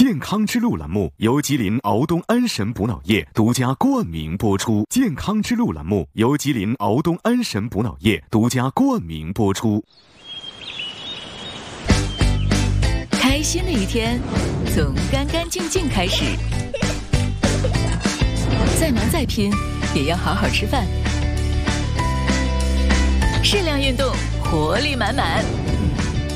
健康之路栏目由吉林敖东安神补脑液独家冠名播出。健康之路栏目由吉林敖东安神补脑液独家冠名播出。 开心的一天，从干干净净开始。再忙再拼，也要好好吃饭。适量运动，活力满满。